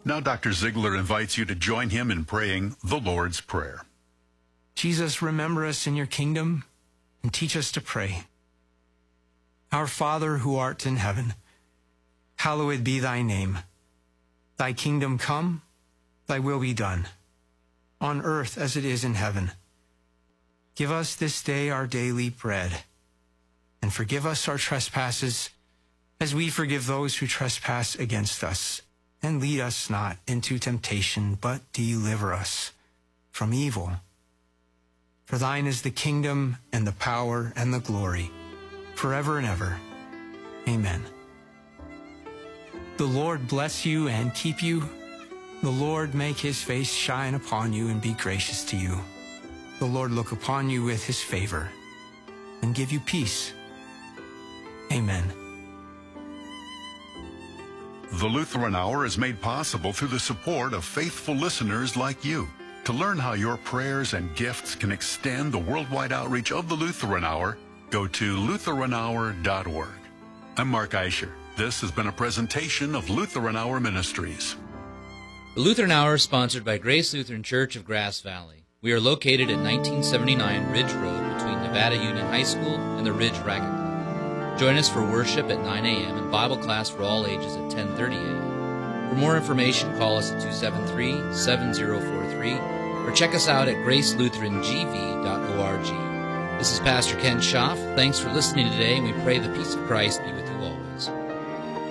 Now Dr. Ziegler invites you to join him in praying the Lord's Prayer. Jesus, remember us in your kingdom and teach us to pray. Our Father who art in heaven, hallowed be thy name. Thy kingdom come, thy will be done, on earth as it is in heaven. Give us this day our daily bread, and forgive us our trespasses, as we forgive those who trespass against us. And lead us not into temptation, but deliver us from evil. For thine is the kingdom, and the power, and the glory, forever and ever. Amen. The Lord bless you and keep you. The Lord make his face shine upon you and be gracious to you. The Lord look upon you with his favor and give you peace. Amen. The Lutheran Hour is made possible through the support of faithful listeners like you. To learn how your prayers and gifts can extend the worldwide outreach of the Lutheran Hour, go to LutheranHour.org. I'm Mark Eicher. This has been a presentation of Lutheran Hour Ministries. The Lutheran Hour is sponsored by Grace Lutheran Church of Grass Valley. We are located at 1979 Ridge Road between Nevada Union High School and the Ridge Racket Club. Join us for worship at 9 a.m. and Bible class for all ages at 10:30 a.m. For more information, call us at 273-7043 or check us out at gracelutherangv.org. This is Pastor Ken Schaff. Thanks for listening today, and we pray the peace of Christ be with you all.